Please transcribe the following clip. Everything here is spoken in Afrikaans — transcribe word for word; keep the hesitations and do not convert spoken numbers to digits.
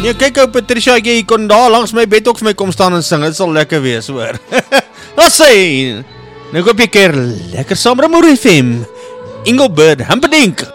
Nee, kyk ou Patricia, jy kon daar langs my bed ook vir my kom staan en sing, dit sal lekker wees, hoor. Wat sê, nou koop jy keer lekker saam met Moer F M, Engelbert Humperdinck.